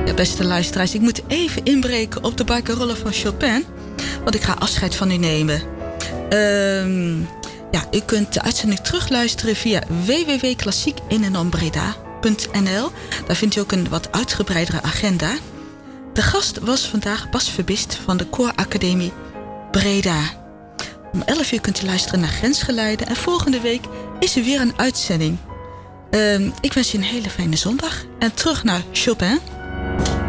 Ja, beste luisteraars, ik moet even inbreken op de barcarolle van Chopin. Want ik ga afscheid van u nemen. U kunt de uitzending terugluisteren via www.klassiekinenambreda.nl. Daar vindt u ook een wat uitgebreidere agenda. De gast was vandaag Bas Verbist van de Kooracademie Breda. Om 11 uur kunt u luisteren naar Grensgeluiden. En volgende week is er weer een uitzending. Ik wens je een hele fijne zondag. En terug naar Chopin.